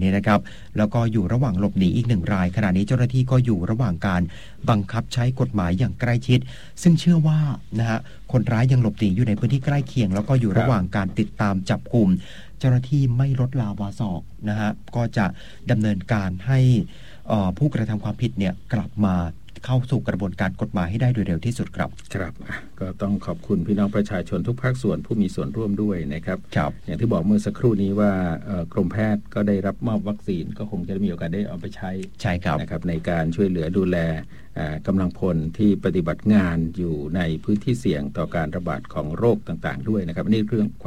เนี่ยนะครับแล้วก็อยู่ระหว่างหลบหนีอีก1 รายขณะนี้เจ้าหน้าที่ก็อยู่ระหว่างการบังคับใช้กฎหมายอย่างใกล้ชิดซึ่งเชื่อว่านะฮะคนร้ายยังหลบหนีอยู่ในพื้นที่ใกล้เคียงแล้วก็อยู่ระหว่างการติดตามจับกุมเจ้าหน้าที่ไม่ลดลาวาศอกนะฮะก็จะดำเนินการให้ผู้กระทำความผิดเนี่ยกลับมาเข้าสู่กระบวนการกฎหมายให้ได้โดยเร็วที่สุดครับครับก็ต้องขอบคุณพี่น้องประชาชนทุกภาคส่วนผู้มีส่วนร่วมด้วยนะครับอย่างที่บอกเมื่อสักครู่นี้ว่ากรมแพทย์ก็ได้รับมอบวัคซีนก็คงจะมีโอกาสได้เอาไปใช้นะครับในการช่วยเหลือดูแลกำลังพลที่ปฏิบัติงานอยู่ในพื้นที่เสี่ยงต่อการระบาดของโรคต่างๆด้วยนะครับนี่เรื่อง